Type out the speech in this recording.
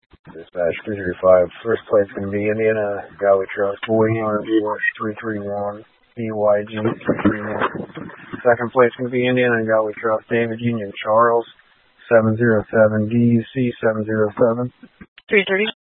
Dispatch 335. First plate's going to be Indiana, Galley Truck, Boy Hunter, Porsche 331, BYG 331. Second plate's going to be Indiana, Galley Truck, David Union Charles, 707, DUC 707. 330.